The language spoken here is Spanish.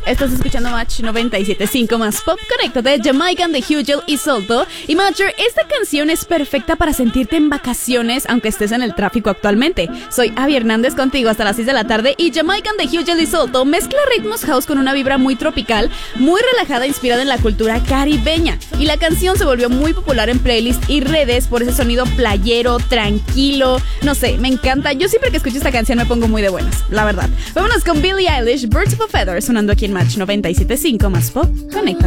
Estás escuchando Match 97.5 más Pop. Conéctate, Jamaican de Hugel y Solto. Y Matcher, esta canción es perfecta para sentirte en vacaciones, aunque estés en el tráfico actualmente. Soy Abby Hernández contigo hasta las 6 de la tarde. Y Jamaican de Hugel y Solto mezcla ritmos house con una vibra muy tropical, muy relajada, inspirada en la cultura caribeña. Y la canción se volvió muy popular en playlists y redes por ese sonido playero, tranquilo. No sé, me encanta. Yo siempre que escucho esta canción me pongo muy de buenas, la verdad. Vámonos con Billie Eilish, Birds of a Feather, sonando aquí en Match 97.5 más Pop. Conecta.